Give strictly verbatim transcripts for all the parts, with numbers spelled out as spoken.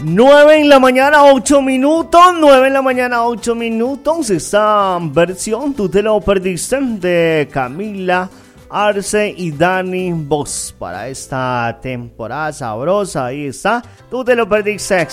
nueve en la mañana, ocho minutos. nueve en la mañana, ocho minutos. Esta versión, tú te lo perdiste, de Camila Arce y Dani Voz para esta temporada sabrosa. Ahí está, tú te lo perdiste.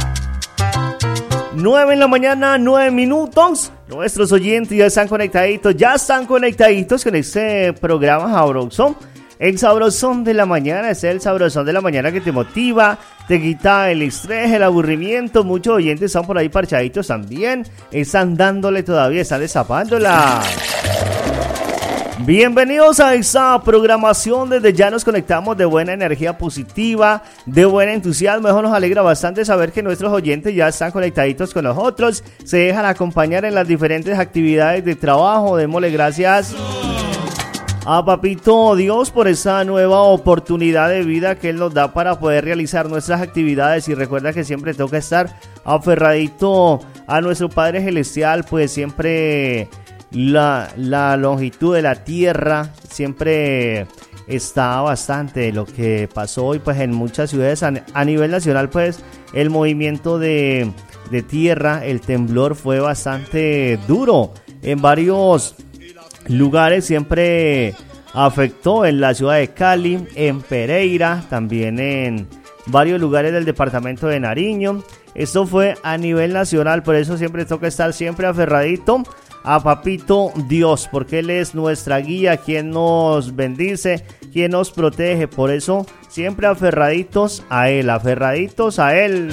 nueve en la mañana, nueve minutos. Nuestros oyentes ya están conectaditos, ya están conectaditos con este programa sabroso. El sabrosón de la mañana es el sabrosón de la mañana que te motiva, te quita el estrés, el aburrimiento. Muchos oyentes están por ahí parchaditos también, están dándole todavía, están destapándola. Bienvenidos a esta programación. Desde ya nos conectamos de buena energía positiva, de buen entusiasmo. Eso nos alegra bastante saber que nuestros oyentes ya están conectaditos con nosotros, se dejan acompañar en las diferentes actividades de trabajo. Démosle gracias a Papito Dios por esa nueva oportunidad de vida que Él nos da para poder realizar nuestras actividades. Y recuerda que siempre toca estar aferradito a nuestro Padre Celestial, pues siempre la, la longitud de la tierra siempre está bastante. Lo que pasó hoy pues en muchas ciudades a, a nivel nacional, pues el movimiento de, de tierra, el temblor fue bastante duro en varios lugares. Siempre afectó en la ciudad de Cali, en Pereira, también en varios lugares del departamento de Nariño. Esto fue a nivel nacional, por eso siempre toca estar siempre aferradito a Papito Dios, porque Él es nuestra guía, quien nos bendice, quien nos protege. Por eso siempre aferraditos a Él, aferraditos a Él.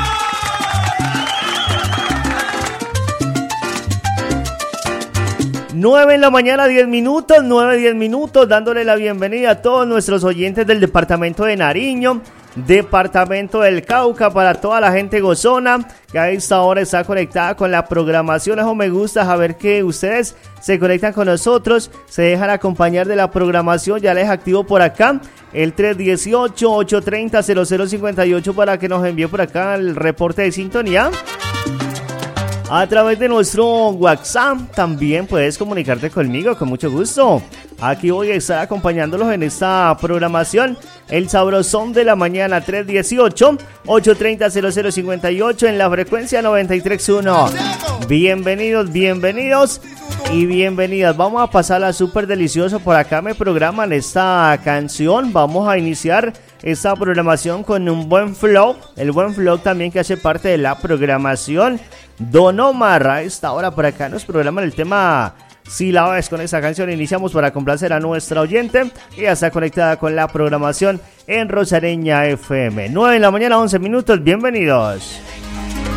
nueve en la mañana, diez minutos, nueve, diez minutos, dándole la bienvenida a todos nuestros oyentes del departamento de Nariño, departamento del Cauca, para toda la gente gozona que a esta hora está conectada con la programación. Eso me gusta, saber que ustedes se conectan con nosotros, se dejan acompañar de la programación. Ya les activo por acá el tres uno ocho, ocho tres cero, cero cero cinco ocho para que nos envíe por acá el reporte de sintonía. A través de nuestro WhatsApp también puedes comunicarte conmigo con mucho gusto. Aquí voy a estar acompañándolos en esta programación, el sabrosón de la mañana, tres uno ocho, ocho tres cero, cero cero cinco ocho en la frecuencia noventa y tres punto uno. Bienvenidos, bienvenidos y bienvenidas. Vamos a pasarla súper delicioso. Por acá me programan esta canción. Vamos a iniciar esta programación con un buen flow. El buen flow también que hace parte de la programación. Don Omar, a esta hora por acá nos programan el tema Si la ves. Con esta canción iniciamos para complacer a nuestra oyente que ya está conectada con la programación en Rosareña F M. nueve en la mañana, once minutos, bienvenidos.